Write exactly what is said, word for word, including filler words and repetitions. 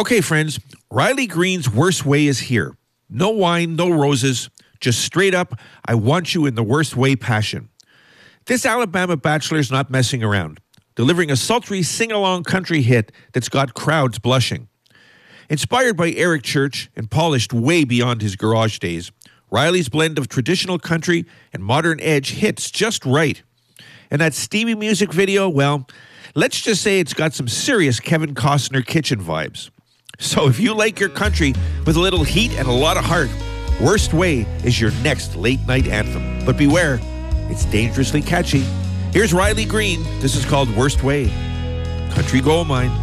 Okay, friends, Riley Green's Worst Way is here. No wine, no roses, just straight up, I want you in the worst way passion. This Alabama bachelor's not messing around, delivering a sultry sing-along country hit that's got crowds blushing. Inspired by Eric Church and polished way beyond his garage days, Riley's blend of traditional country and modern edge hits just right. And that steamy music video, well, let's just say it's got some serious Kevin Costner kitchen vibes. So if you like your country with a little heat and a lot of heart, Worst Way is your next late night anthem. But beware, it's dangerously catchy. Here's Riley Green. This is called Worst Way. Country Gold Mine.